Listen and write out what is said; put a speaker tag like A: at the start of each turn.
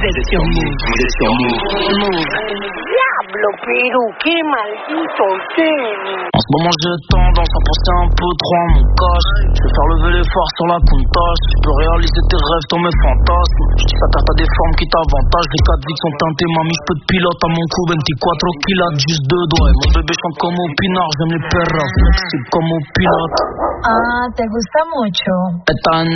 A: êtes sur Move.
B: Vous êtes sur Move.
A: Move.
C: Diablo, Pérou, qué maldito genio.
D: En ce moment j'ai tendance à penser un peu trop à mon cash. Je vais faire lever les phares sur la comptage. Je peux réaliser tes rêves dans mes fantasmes. Je dis ça t'as des formes qui t'avantagent. Les 4 vies sont teintées, mamie, je peux te pilote à mon cou 24 kilos, juste 2 doigts. Et mon bébé chante comme au pinard. J'aime les perras, flexible comme au pilote.
E: Ah, te gusta mucho.
D: Esta